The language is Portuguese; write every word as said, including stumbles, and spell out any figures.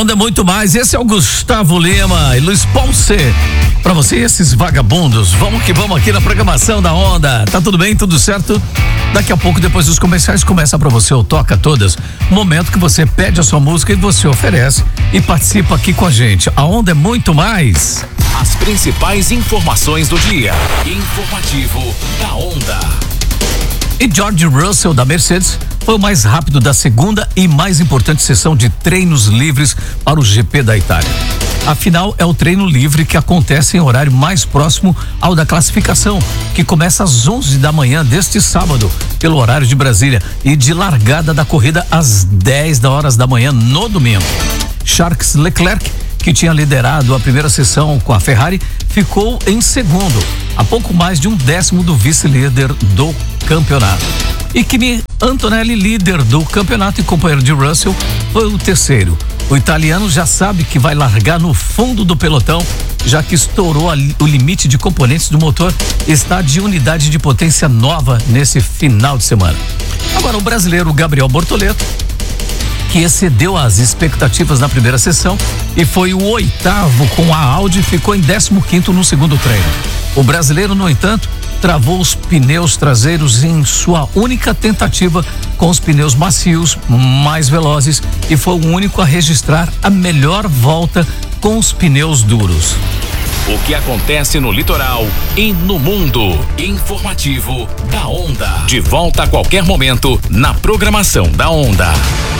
Onda é muito mais. Esse é o Gustavo Lima e Luiz Ponce. Pra você, esses vagabundos, vamos que vamos aqui na programação da Onda. Tá tudo bem? Tudo certo? Daqui a pouco, depois dos comerciais, começa pra você o Toca Todas. Momento que você pede a sua música e você oferece e participa aqui com a gente. A Onda é muito mais. As principais informações do dia. Informativo da Onda. E George Russell, da Mercedes, foi o mais rápido da segunda e mais importante sessão de treinos livres para o G P da Itália. Afinal, é o treino livre que acontece em horário mais próximo ao da classificação, que começa às onze da manhã deste sábado, pelo horário de Brasília, e de largada da corrida às dez da horas da manhã no domingo. Charles Leclerc, que tinha liderado a primeira sessão com a Ferrari, ficou em segundo, a pouco mais de um décimo do vice-líder do campeonato. E Kimi Antonelli, líder do campeonato e companheiro de Russell, foi o terceiro. O italiano já sabe que vai largar no fundo do pelotão, já que estourou a, o limite de componentes do motor, está de unidade de potência nova nesse final de semana. Agora, o brasileiro Gabriel Bortoleto, que excedeu as expectativas na primeira sessão e foi o oitavo com a Audi, ficou em décimo quinto no segundo treino. O brasileiro, no entanto, travou os pneus traseiros em sua única tentativa com os pneus macios mais velozes e foi o único a registrar a melhor volta com os pneus duros. O que acontece no litoral e no mundo. Informativo da Onda. De volta a qualquer momento na programação da Onda.